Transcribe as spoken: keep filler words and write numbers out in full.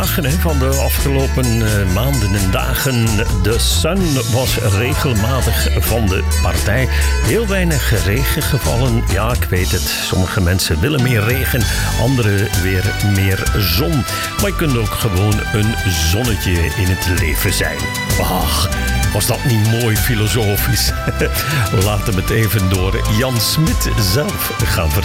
dagen hè, van de afgelopen uh, maanden en dagen. De sun was regelmatig van de partij. Heel weinig regen gevallen. Ja, ik weet het. Sommige mensen willen meer regen, anderen weer meer zon. Maar je kunt ook gewoon een zonnetje in het leven zijn. Ach, was dat niet mooi filosofisch? Laten we het even door Jan Smit zelf gaan vertellen.